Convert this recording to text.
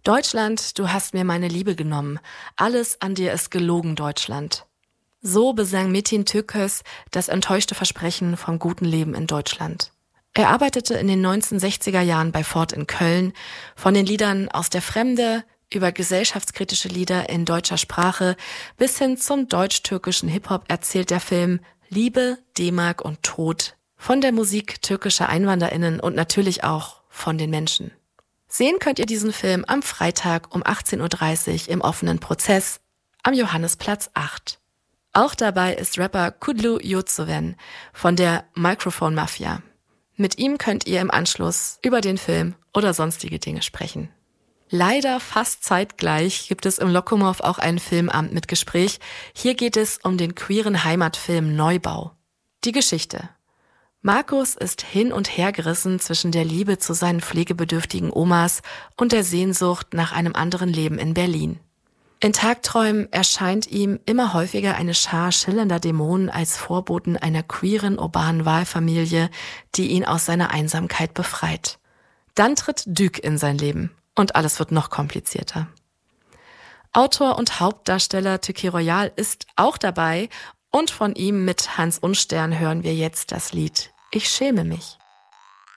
Deutschland, du hast mir meine Liebe genommen. Alles an dir ist gelogen, Deutschland. So besang Metin Tökös das enttäuschte Versprechen vom guten Leben in Deutschland. Er arbeitete in den 1960er Jahren bei Ford in Köln. Von den Liedern aus der Fremde über gesellschaftskritische Lieder in deutscher Sprache bis hin zum deutsch-türkischen Hip-Hop erzählt der Film Liebe, D-Mark und Tod von der Musik türkischer EinwanderInnen und natürlich auch von den Menschen. Sehen könnt ihr diesen Film am Freitag um 18.30 Uhr im offenen Prozess am Johannisplatz 8. Auch dabei ist Rapper Kudlu Yotsuven von der Microphone Mafia. Mit ihm könnt ihr im Anschluss über den Film oder sonstige Dinge sprechen. Leider fast zeitgleich gibt es im Lokomov auch einen Filmabend mit Gespräch. Hier geht es um den queeren Heimatfilm Neubau. Die Geschichte. Markus ist hin und her gerissen zwischen der Liebe zu seinen pflegebedürftigen Omas und der Sehnsucht nach einem anderen Leben in Berlin. In Tagträumen erscheint ihm immer häufiger eine Schar schillernder Dämonen als Vorboten einer queeren urbanen Wahlfamilie, die ihn aus seiner Einsamkeit befreit. Dann tritt Duke in sein Leben und alles wird noch komplizierter. Autor und Hauptdarsteller Türkei Royal ist auch dabei und von ihm mit Hans Unstern hören wir jetzt das Lied Ich schäme mich.